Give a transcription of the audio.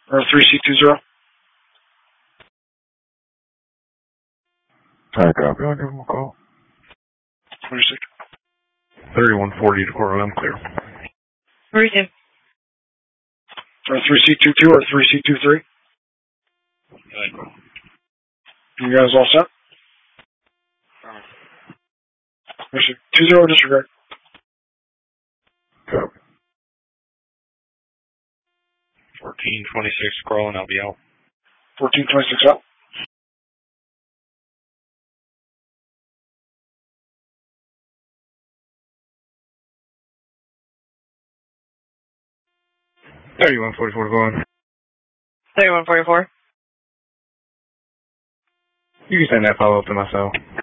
Or 3C20. Alright, copy. I'll give him a call. 26. 3140 to Coral, I'm clear. Receive. Or 3C22 or 3C23. You guys all set? 20 disregard. Copy. 1426 Coral, I'll be out. 1426 out. $31.44 to go on. 3144. You can send that follow-up to myself.